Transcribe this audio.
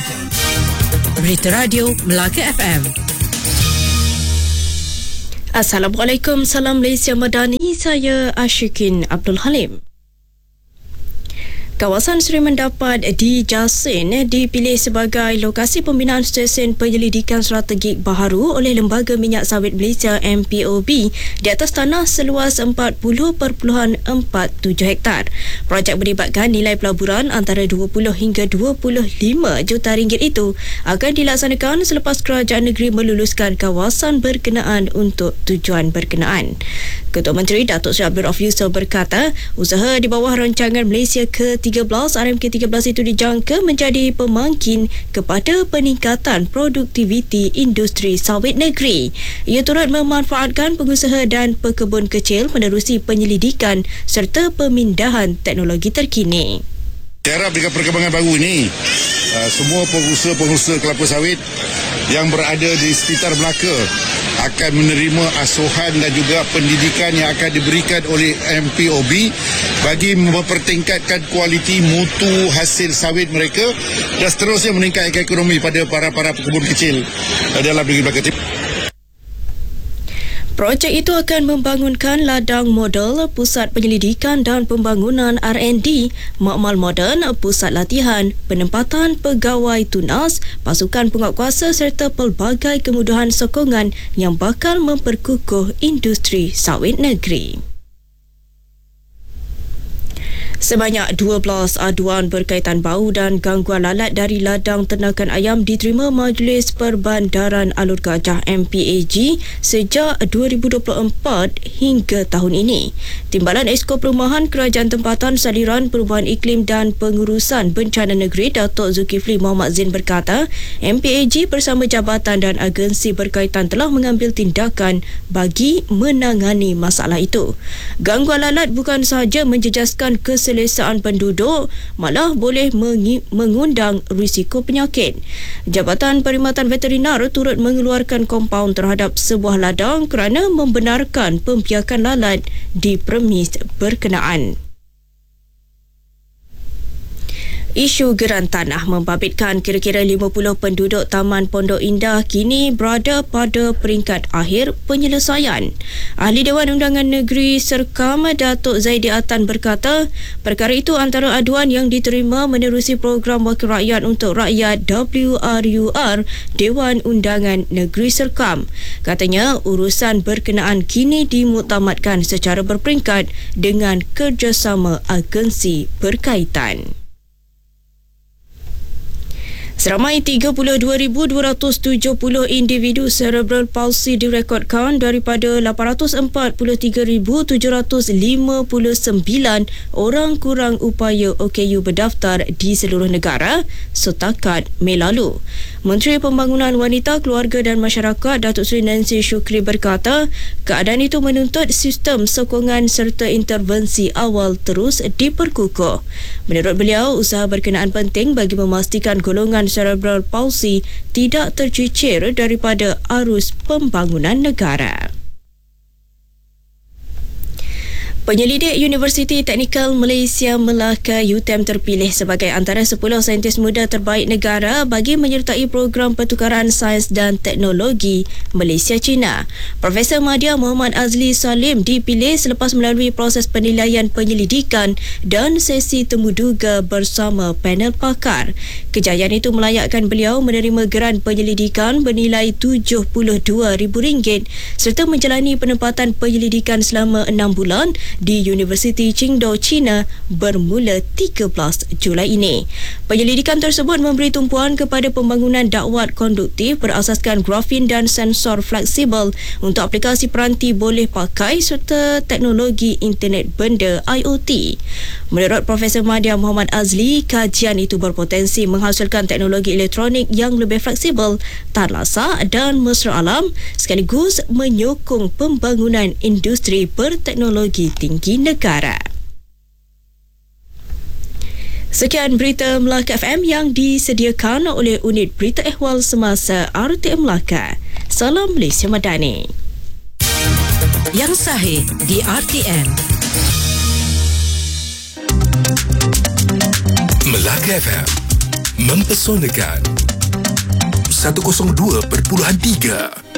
Berita Radio Melaka FM. Assalamualaikum, salam Malaysia Madani. Saya Ashikin Abdul Halim. Kawasan Seri Mendapat di Jasin dipilih sebagai lokasi pembinaan stesen penyelidikan strategik baharu oleh Lembaga Minyak Sawit Malaysia MPOB di atas tanah seluas 40.47 hektar. Projek melibatkan nilai pelaburan antara 20 hingga 25 juta ringgit itu akan dilaksanakan selepas kerajaan negeri meluluskan kawasan berkenaan untuk tujuan berkenaan. Ketua Menteri Datuk Seri Abdul Rauf Yusof berkata, usaha di bawah rancangan Malaysia ke-13 RMK13 itu dijangka menjadi pemangkin kepada peningkatan produktiviti industri sawit negeri. Ia turut memanfaatkan pengusaha dan pekebun kecil menerusi penyelidikan serta pemindahan teknologi terkini. Saya harap dengan perkembangan baru ini, semua pengusaha kelapa sawit yang berada di sekitar Melaka akan menerima asuhan dan juga pendidikan yang akan diberikan oleh MPOB bagi mempertingkatkan kualiti mutu hasil sawit mereka dan seterusnya meningkatkan ekonomi pada para pekebun kecil dalam negeri Melaka. Projek itu akan membangunkan ladang model, pusat penyelidikan dan pembangunan R&D, makmal moden, pusat latihan, penempatan pegawai tunas, pasukan penguatkuasa serta pelbagai kemudahan sokongan yang bakal memperkukuh industri sawit negeri. Sebanyak 12 aduan berkaitan bau dan gangguan lalat dari ladang ternakan ayam diterima Majlis Perbandaran Alur Gajah MPAG sejak 2024 hingga tahun ini. Timbalan Esko Perumahan Kerajaan Tempatan Saliran Perubahan Iklim dan Pengurusan Bencana Negeri Datuk Zulkifli Mohamad Zain berkata, MPAG bersama jabatan dan agensi berkaitan telah mengambil tindakan bagi menangani masalah itu. Gangguan lalat bukan sahaja menjejaskan keselesaan penduduk, malah boleh mengundang risiko penyakit. Jabatan Perkhidmatan Veterinar turut mengeluarkan kompaun terhadap sebuah ladang kerana membenarkan pembiakan lalat di premis berkenaan. Isu geran tanah membabitkan kira-kira 50 penduduk Taman Pondok Indah kini berada pada peringkat akhir penyelesaian. Ahli Dewan Undangan Negeri Serkam Datuk Zaidi Atan berkata, perkara itu antara aduan yang diterima menerusi program Wakil Rakyat untuk Rakyat WRUR Dewan Undangan Negeri Serkam. Katanya, urusan berkenaan kini dimuktamadkan secara berperingkat dengan kerjasama agensi berkaitan. Seramai 32,270 individu cerebral palsy direkodkan daripada 843,759 orang kurang upaya OKU berdaftar di seluruh negara setakat Mei lalu. Menteri Pembangunan Wanita, Keluarga dan Masyarakat Datuk Seri Nancy Shukri berkata, keadaan itu menuntut sistem sokongan serta intervensi awal terus diperkukuh. Menurut beliau, usaha berkenaan penting bagi memastikan golongan cerebral palsy tidak tercicir daripada arus pembangunan negara. Penyelidik Universiti Teknikal Malaysia Melaka UTM terpilih sebagai antara 10 saintis muda terbaik negara bagi menyertai program pertukaran sains dan teknologi Malaysia-China. Profesor Madya Muhammad Azli Salim dipilih selepas melalui proses penilaian penyelidikan dan sesi temuduga bersama panel pakar. Kejayaan itu melayakkan beliau menerima geran penyelidikan bernilai RM72,000 serta menjalani penempatan penyelidikan selama 6 bulan di Universiti Qingdao, China bermula 13 Julai ini. Penyelidikan tersebut memberi tumpuan kepada pembangunan dakwat konduktif berasaskan grafin dan sensor fleksibel untuk aplikasi peranti boleh pakai serta teknologi internet benda IoT. Menurut Profesor Madya Muhammad Azli, kajian itu berpotensi menghasilkan teknologi elektronik yang lebih fleksibel, tarlasa dan mesra alam sekaligus menyokong pembangunan industri berteknologi tinggi negara. Sekian berita Melaka FM yang disediakan oleh Unit Berita Ehwal Semasa RTM Melaka. Salam Malaysia Madani. Yang sahih di RTM. Melaka FM, Mempesonakan 102.3